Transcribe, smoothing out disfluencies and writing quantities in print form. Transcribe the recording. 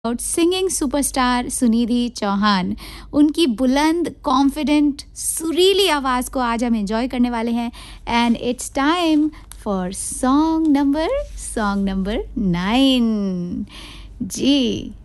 और singing superstar Sunidhi Chauhan. उनकी बुलंद, कॉन्फिडेंट, सुरीली आवाज़ को आज हम एंजॉय करने वाले हैं। And it's time for song number 9। Ji,